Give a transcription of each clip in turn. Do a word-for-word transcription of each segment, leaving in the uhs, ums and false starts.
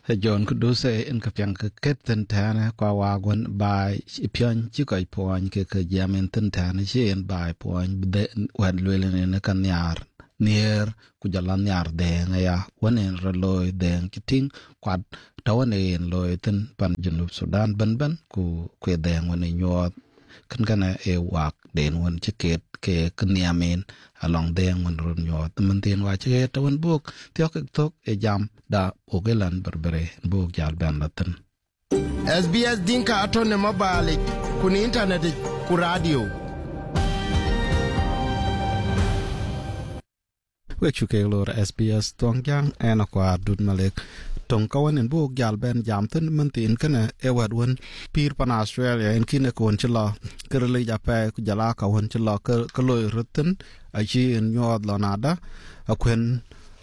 John could do say in Kapianka Ketentana, Kawagon by Pion Chico point, Kaka Yamin Tentana, she and by point, then when Lilin in a canyar near Kujalanyar, then ya one in Reloy, then Kitting, Quad, Tawane and Loyton, Panjan Sudan, Banban, ku quit them when in your Kankana a walk, then one chicket, K. Kanyamin, along them when run your the maintain watch it one book, the talk a jam da Ogelan Berbere, book Yal Banlaton. S B S Dinka atone mobile kuni internet ku radio. Wechuke lor S B S Tongyang and Aqua Dud Malik. Tonkawan and book Yal Ben Jamton Mantin Kana Ewadwin, Peer Pan Australia and Kinakon Chilla, Curly Jape, Jalaka, one Chilla, Kaloy Rutten, a G in Yord Lonada, a Quin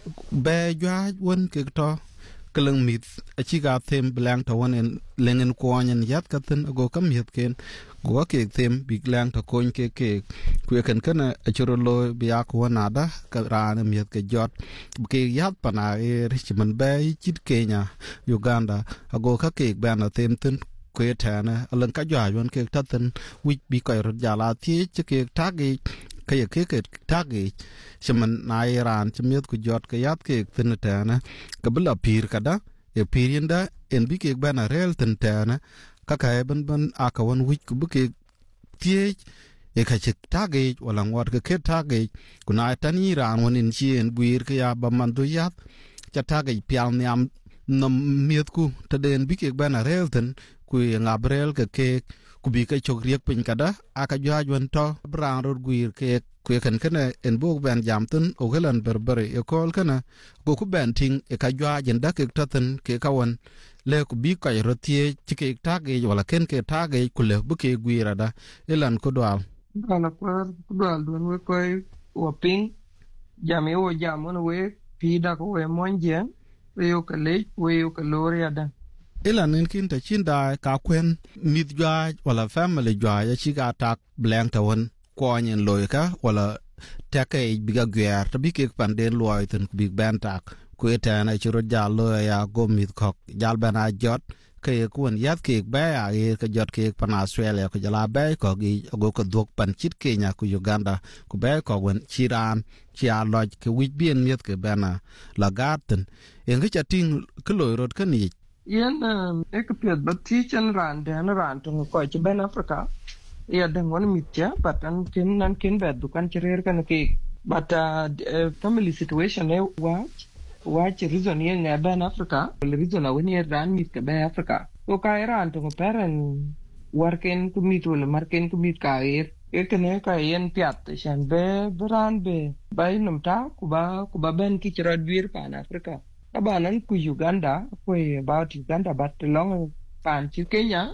Bear Judge, one Kikto, Killing Meat, a Chiga Thim, Blank to one in Lenin Kwan and Yatkatan, a go come Yatkin, go cake Thim, Big Lang to coin cake, Quick and Kana, a Churlo, Biakuanada, Karan, Yatka Jot, Bukay Yatpana, Richmond Bay, Chit Kenya, Uganda, a go cake banner Thimpton, Quetana, a Lankaja, one cake Tatan, which be quite Jala, teach a cake taggy. Kaya keket tagi shaman na Iran chamiat ku jot kayat ke tinatana kabla pir kada e pirinda en bi ke bana rel tintana kaka ban ban akawan wich ku buke tie e ka chik tagi wala ngwat ke ket tagi kuna tan Iran wonin chi en buir ke ya bamandu yat cha tagi pial nyam nam miet ku taden bi ke bana rel tin ku ngabrel ke ke kubi ka chok riek pin kada aka jwa jwan to brang rod guir ke kwe kan kana en bog ban jamtun o helan berbere e kol kana go ku ben ting e ka jwa jenda ke taten ke kawan le ku bi ka rotie chike tage wala ken ke tage ku le bu ke guira da elan ko dwal ala kwar dwal don we koy o ping jami o jamon we pida ko we monje we o kale we o kaloria da Ilan in kin ta chin da ka kwen mit jwa wala family jwa ya chi ga tak blank ta won ko nyen loy ka wala take biga gwer to big panden loy ten big ban tak ku eta na chiro jalo ya go mit kok jal bana jot ke kun yat ke ba ya e ka jot ke pan Australia ko jala ba ko gi go ko dok pan chit Kenya ku Uganda ku ba ko wen chiran chia loj ke wich bien miet ke bana la gaten en ga chating kloy rot kan ni yen ekpiet but teaching ran den ran to ko ci ben Africa ya den won mitya but an kin nan kin be dukan cirer kan ke but uh, uh, family situation e watch watch reason yen ne ben Africa the reason awni ran mit ke be Africa to ka ran to parent working to meet wala marken to meet ka er ekene ka yen piat shan be bran be bay num ta kuba kuba ben ki cira dwir pan Africa Abanan ku Uganda, ku about Uganda, but long pan chi Kenya,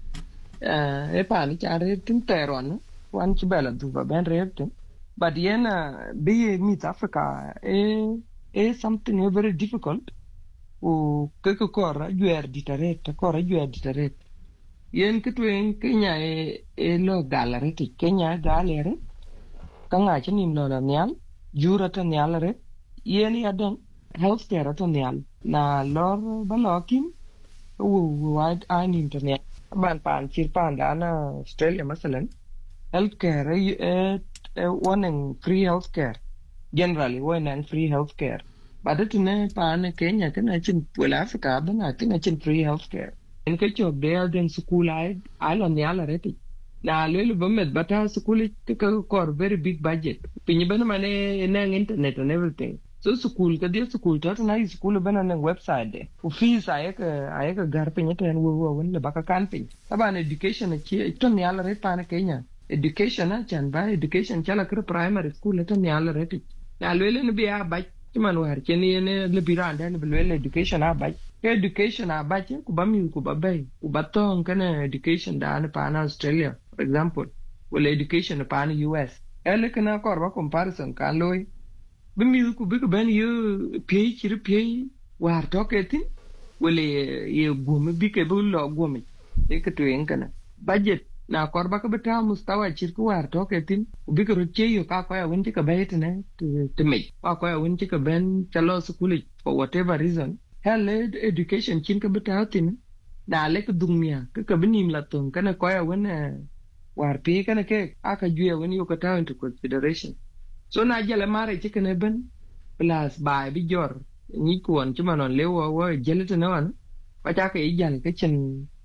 eh, e pan chare tin teron, one chibela duva ben reptin. But yen, be meet Africa, eh, eh, something very difficult. U keko kora, you are deterrate, kora, you are deterrate. Yen kitwing Kenya, e, e lo gallery, Kenya gallery, kanga chanim lo nyal, jurata nyalare, yen yadan. Healthcare at on na lor balokin wide an internet ban pan chir pan dana Australia masalan healthcare uh, uh, one free healthcare generally one and free healthcare but it ne pan Kenya kana chin well Africa ban I think chin free healthcare in ke job there then school I I on yala reti na lelu bomet bata school ko kor very big budget pinyi ban mane nang internet and everything so school ka dia school ta na school bana nan website de u fees ayaka ayaka garpe nyata en wo won le baka camping taban education ki to ne ala re pana Kenya education na chan ba education chala kr primary school to ne ala re ti na lele ne biya ba man war cheni ne le biranda ne lele education a ba education a ba ku ba mi ku ba bay ku ba ton kana education da na pana Australia for example well education pana U S ele kana kor ba comparison kan loy bimi ku bi ben yu pay chiri pay war toketin wele ye gumi bi ke bu lo gumi e ke to enkana budget na korba ka beta mustawa chir ku war toketin bi ke roche yo ka ko ya wonti ka bayit ne to me ka ko ya wonti ka ben chalo school for whatever reason health education chin ka bata tin na le ka dumia ka ka binim la tong kana ko ya wana war pe kana ke aka juya wani yo ka ta into consideration so na jale mare ci kana ben plus ba bi jor ni kuon ci manon lewo wo jelita na wan pa ta ka ijal ka chen